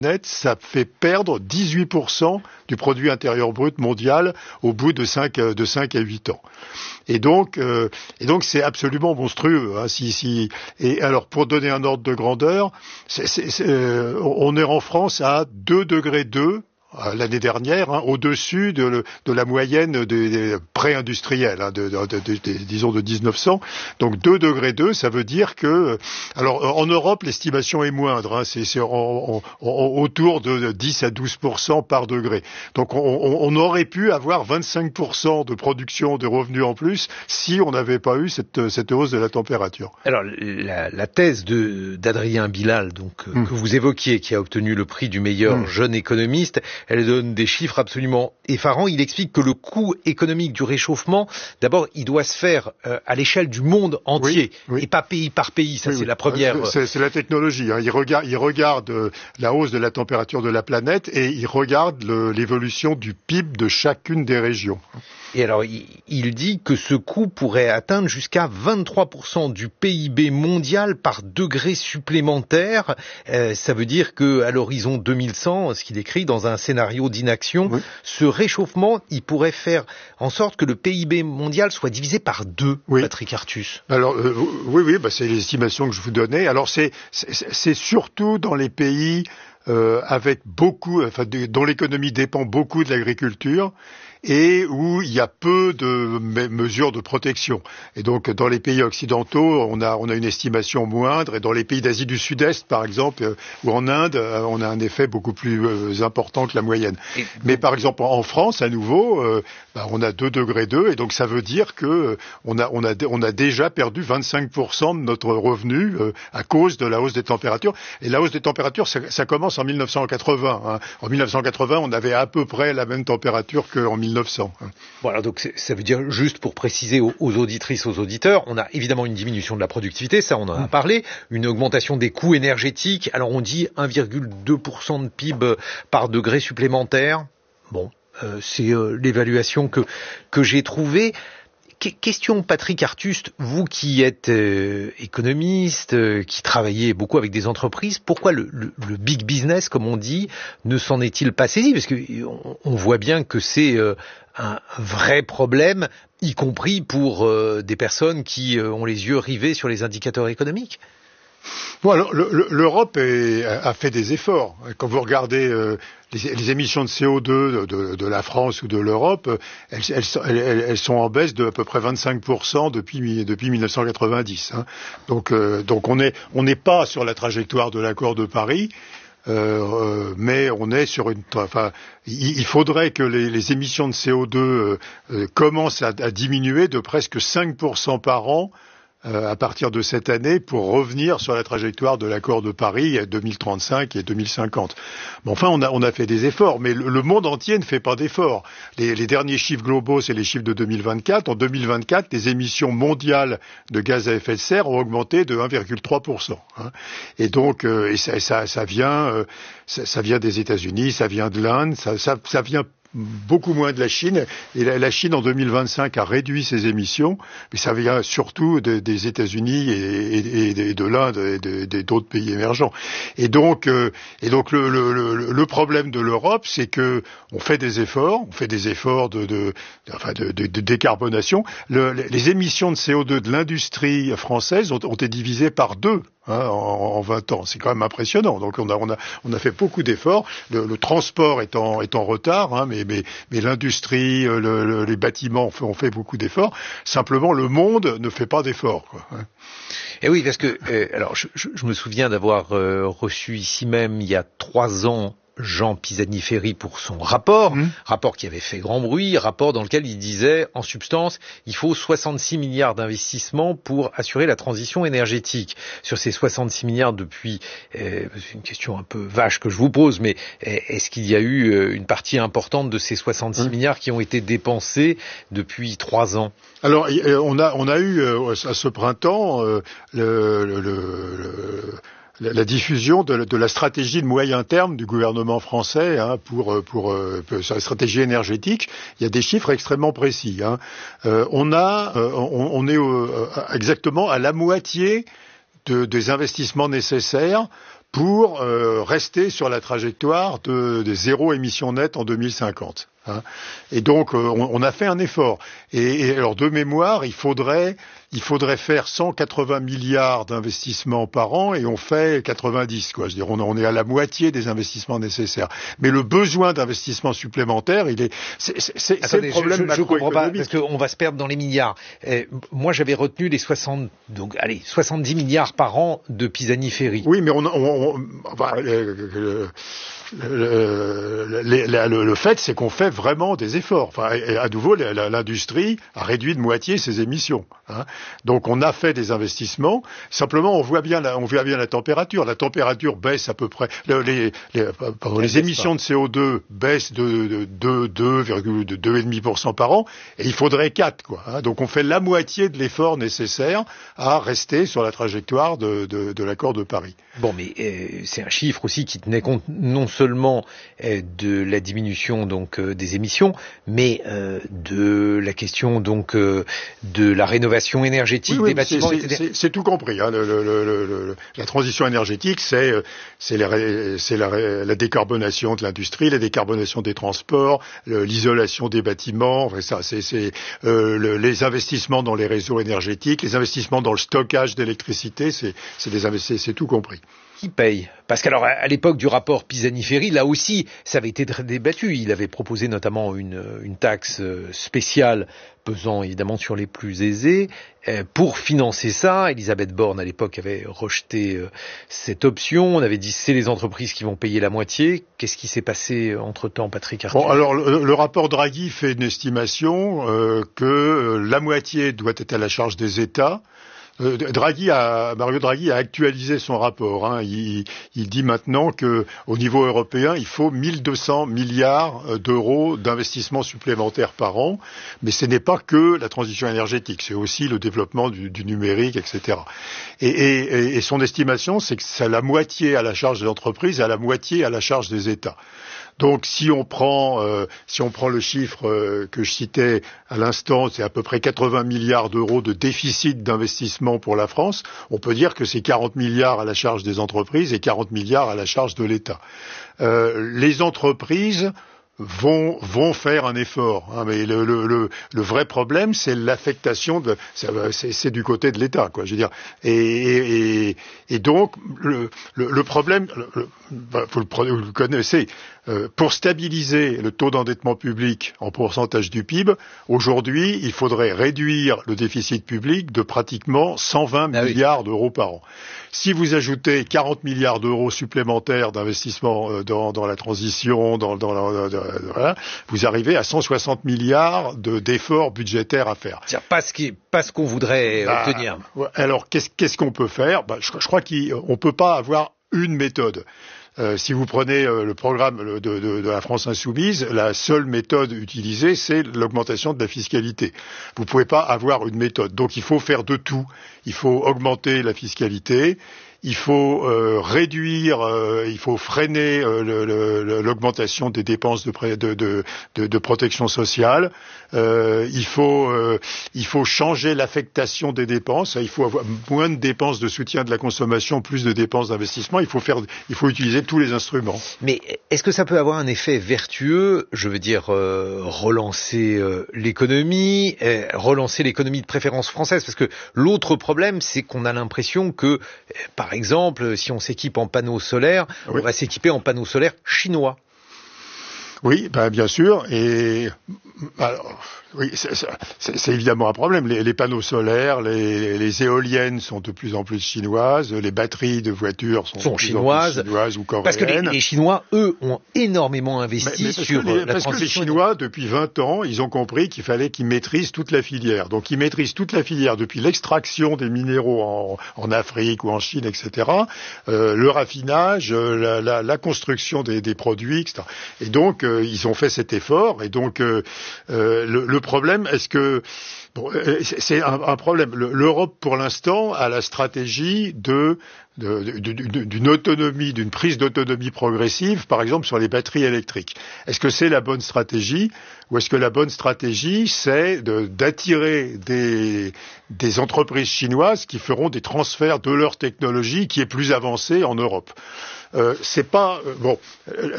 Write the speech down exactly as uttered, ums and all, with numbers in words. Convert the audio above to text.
planète, ça fait perdre dix-huit pour cent du produit intérieur brut mondial au bout de cinq, de cinq à huit ans. Et donc, euh, et donc c'est absolument monstrueux. Hein, si, si, et alors, pour donner un ordre de grandeur, c'est, c'est, c'est, euh, on est en France à deux degrés deux l'année dernière, hein, au-dessus de, le, de la moyenne des, des pré-industriels, hein, de, de, de, de, de, disons de dix-neuf cents. Donc deux degrés deux, ça veut dire que... Alors en Europe, l'estimation est moindre, hein, c'est, c'est en, en, en, autour de dix à douze pour cent par degré. Donc on, on, on aurait pu avoir vingt-cinq pour cent de production de revenus en plus si on n'avait pas eu cette, cette hausse de la température. Alors la, la thèse de, d'Adrien Bilal, donc, hum. que vous évoquiez, qui a obtenu le prix du meilleur hum. jeune économiste, elle donne des chiffres absolument effarants. Il explique que le coût économique du réchauffement, d'abord, il doit se faire euh, à l'échelle du monde entier, oui, oui. et pas pays par pays. Ça, oui, c'est oui. la première... C'est, c'est la technologie. Hein. Il regarde, il regarde euh, la hausse de la température de la planète et il regarde le, l'évolution du P I B de chacune des régions. Et alors, il dit que ce coût pourrait atteindre jusqu'à vingt-trois pour cent du P I B mondial par degré supplémentaire. Euh, ça veut dire que à l'horizon deux mille cent, ce qu'il décrit dans un scénario d'inaction, oui. ce réchauffement, il pourrait faire en sorte que le P I B mondial soit divisé par deux, oui. Patrick Artus. Alors, euh, oui, oui, bah, c'est l'estimation que je vous donnais. Alors, c'est, c'est, c'est surtout dans les pays euh, avec beaucoup, enfin, de, dont l'économie dépend beaucoup de l'agriculture, et où il y a peu de mesures de protection. Et donc, dans les pays occidentaux, on a, on a une estimation moindre, et dans les pays d'Asie du Sud-Est, par exemple, ou en Inde, on a un effet beaucoup plus euh, important que la moyenne. Et Mais par exemple, en France, à nouveau, euh, bah, on a deux degrés deux, et donc ça veut dire que euh, on a, on a, on a déjà perdu vingt-cinq pour cent de notre revenu euh, à cause de la hausse des températures. Et la hausse des températures, ça, ça commence en mille neuf cent quatre-vingts. Hein. En mille neuf cent quatre-vingts, on avait à peu près la même température qu'en mille neuf cents. Voilà, donc ça veut dire, juste pour préciser aux, aux auditrices, aux auditeurs, on a évidemment une diminution de la productivité, ça on en a parlé, une augmentation des coûts énergétiques, alors on dit un virgule deux pour cent de P I B par degré supplémentaire. Bon, euh, c'est euh, l'évaluation que, que j'ai trouvée. Question Patrick Artus, vous qui êtes euh, économiste, euh, qui travaillez beaucoup avec des entreprises, pourquoi le, le, le big business, comme on dit, ne s'en est-il pas saisi? Parce que on, on voit bien que c'est euh, un vrai problème, y compris pour euh, des personnes qui euh, ont les yeux rivés sur les indicateurs économiques. Bon, alors, le, le, l'Europe est, a fait des efforts. Quand vous regardez euh, les, les émissions de C O deux de, de, de la France ou de l'Europe, elles, elles, elles, elles sont en baisse de à peu près vingt-cinq pour cent depuis, depuis mille neuf cent quatre-vingt-dix. Hein. Donc, euh, donc on n'est on n'est pas sur la trajectoire de l'accord de Paris. Euh, mais on est sur une. Enfin, il, il faudrait que les, les émissions de C O deux euh, commencent à, à diminuer de presque cinq pour cent par an. Euh, à partir de cette année pour revenir sur la trajectoire de l'accord de Paris à deux mille trente-cinq et deux mille cinquante. Bon, enfin, on a, on a fait des efforts, mais le, le monde entier ne fait pas d'efforts. Les, les derniers chiffres globaux, c'est les chiffres de deux mille vingt-quatre. En deux mille vingt-quatre, les émissions mondiales de gaz à effet de serre ont augmenté de un virgule trois pour cent. Hein. Et donc, euh, et ça, ça, ça vient, euh, ça, ça vient des États-Unis, ça vient de l'Inde, ça, ça, ça vient beaucoup moins de la Chine, et la, la Chine en deux mille vingt-cinq a réduit ses émissions, mais ça vient surtout de, des États-Unis et, et, et de l'Inde et, de, et d'autres pays émergents. Et donc, euh, et donc le, le, le, le problème de l'Europe, c'est que on fait des efforts, on fait des efforts de, de, enfin de, de, de décarbonation. Le, les émissions de C O deux de l'industrie française ont, ont été divisées par deux. Hein, en, en vingt ans, c'est quand même impressionnant. Donc on a on a on a fait beaucoup d'efforts. Le, le transport est en est en retard, hein, mais mais mais l'industrie, le, le, les bâtiments ont fait, ont fait beaucoup d'efforts. Simplement, le monde ne fait pas d'efforts, quoi. Hein. Et oui, parce que euh, alors je, je, je me souviens d'avoir euh, reçu ici même il y a trois ans Jean Pisani-Ferry pour son rapport, mmh. rapport qui avait fait grand bruit, rapport dans lequel il disait, en substance, il faut soixante-six milliards d'investissements pour assurer la transition énergétique. Sur ces soixante-six milliards depuis, euh, c'est une question un peu vache que je vous pose, mais est-ce qu'il y a eu une partie importante de ces soixante-six mmh. milliards qui ont été dépensés depuis trois ans? Alors, on a, on a eu à ce printemps euh, le, le, le la diffusion de, de la stratégie de moyen terme du gouvernement français hein, pour, pour, pour sur la stratégie énergétique. Il y a des chiffres extrêmement précis. Hein. Euh, on a, euh, on, on est euh, exactement à la moitié de, des investissements nécessaires pour euh, rester sur la trajectoire de, de zéro émission nette en deux mille cinquante. Hein. Et donc, euh, on, on a fait un effort. Et, et alors, de mémoire, il faudrait, il faudrait faire cent quatre-vingts milliards d'investissements par an et on fait quatre-vingt-dix, quoi. Je veux dire, on, on est à la moitié des investissements nécessaires. Mais le besoin d'investissement supplémentaire, il est, c'est, c'est, c'est, c'est le problème je, je, je comprends pas, macroéconomique. parce qu'on va se perdre dans les milliards. Euh, moi, j'avais retenu les soixante, donc, allez, soixante-dix milliards par an de Pisani-Ferry. Oui, mais on, on, on enfin, le, le, le, le, le, le fait, c'est qu'on fait vraiment des efforts. Enfin, à nouveau, l'industrie a réduit de moitié ses émissions. Hein. Donc, on a fait des investissements. Simplement, on voit bien la, on voit bien la température. La température baisse à peu près. Le, les, les, pardon, les émissions de C O deux baissent de, de, de deux virgule cinq pour cent par an, et il faudrait quatre, quoi. Hein. Donc, on fait la moitié de l'effort nécessaire à rester sur la trajectoire de, de, de l'accord de Paris. Bon, mais euh, c'est un chiffre aussi qui tenait compte non seulement euh, de la diminution donc euh, des émissions, mais euh, de la question donc euh, de la rénovation énergétique oui, oui, des bâtiments. C'est, c'est, c'est, c'est tout compris. Hein. Le, le, le, le, la transition énergétique, c'est, c'est, la, c'est la, la décarbonation de l'industrie, la décarbonation des transports, le, l'isolation des bâtiments. Enfin, ça, c'est, c'est euh, le, les investissements dans les réseaux énergétiques, les investissements dans le stockage d'électricité. C'est, c'est, des investi- c'est tout compris. Qui paye? Parce qu'alors, à l'époque du rapport Pisani-Ferry, là aussi, ça avait été débattu. Il avait proposé notamment une, une taxe spéciale pesant évidemment sur les plus aisés. Pour financer ça, Elisabeth Borne, à l'époque, avait rejeté cette option. On avait dit c'est les entreprises qui vont payer la moitié. Qu'est-ce qui s'est passé entre-temps, Patrick Arthur? Bon, alors, le, le rapport Draghi fait une estimation euh, que la moitié doit être à la charge des États. Draghi a, Mario Draghi a actualisé son rapport. Hein. Il, il dit maintenant que, au niveau européen, il faut mille deux cents milliards d'euros d'investissements supplémentaires par an. Mais ce n'est pas que la transition énergétique, c'est aussi le développement du, du numérique, et cetera. Et, et, et son estimation, c'est que c'est la moitié à la charge des entreprises et à la moitié à la charge des États. Donc, si on prend, euh, si on prend le chiffre euh, que je citais à l'instant, c'est à peu près quatre-vingts milliards d'euros de déficit d'investissement pour la France. On peut dire que c'est quarante milliards à la charge des entreprises et quarante milliards à la charge de l'État. Euh, les entreprises vont vont faire un effort, hein, mais le, le le le vrai problème, c'est l'affectation de c'est, c'est du côté de l'État, quoi. Je veux dire, et et, et donc le le, le problème, le, vous, le, vous le connaissez. Euh, pour stabiliser le taux d'endettement public en pourcentage du P I B, aujourd'hui, il faudrait réduire le déficit public de pratiquement cent vingt ah milliards oui. d'euros par an. Si vous ajoutez quarante milliards d'euros supplémentaires d'investissement euh, dans, dans la transition, dans, dans la, dans, voilà, vous arrivez à cent soixante milliards de, d'efforts budgétaires à faire. C'est pas ce qui, pas ce qu'on voudrait bah, obtenir. Alors, qu'est-ce, qu'est-ce qu'on peut faire? Bah, je, je crois qu'on peut pas avoir une méthode. Euh, si vous prenez euh, le programme de, de, de la France Insoumise, la seule méthode utilisée, c'est l'augmentation de la fiscalité. Vous ne pouvez pas avoir une méthode. Donc il faut faire de tout. Il faut augmenter la fiscalité. Il faut euh, réduire, euh, il faut freiner euh, le, le, l'augmentation des dépenses de, pré, de, de, de, de protection sociale. Euh, il faut, euh, il faut changer l'affectation des dépenses. Il faut avoir moins de dépenses de soutien de la consommation, plus de dépenses d'investissement. Il faut faire, il faut utiliser tous les instruments. Mais est-ce que ça peut avoir un effet vertueux? Je veux dire euh, relancer euh, l'économie, euh, relancer l'économie de préférence française, parce que l'autre problème, c'est qu'on a l'impression que, euh, par Par exemple, si on s'équipe en panneaux solaires, oui. on va s'équiper en panneaux solaires chinois. Oui, ben bien sûr. Et alors, oui, c'est, c'est, c'est évidemment un problème. Les, les panneaux solaires, les, les éoliennes sont de plus en plus chinoises. Les batteries de voitures sont, sont de plus chinoises, en plus chinoises ou coréennes. Parce que les, les Chinois, eux, ont énormément investi mais, mais sur les, la parce transition. que les Chinois, depuis vingt ans, ils ont compris qu'il fallait qu'ils maîtrisent toute la filière. Donc, ils maîtrisent toute la filière depuis l'extraction des minéraux en, en Afrique ou en Chine, et cetera. Euh, le raffinage, la, la, la construction des, des produits, et cetera. Et donc, euh, ils ont fait cet effort. Et donc, euh, Euh, le, le problème, est-ce que bon, c'est un, un problème. Le, L'Europe, pour l'instant, a la stratégie de De, de, de, d'une autonomie, d'une prise d'autonomie progressive, par exemple sur les batteries électriques. Est-ce que c'est la bonne stratégie ou est-ce que la bonne stratégie c'est de, d'attirer des, des entreprises chinoises qui feront des transferts de leur technologie qui est plus avancée en Europe? Euh, c'est pas euh, bon.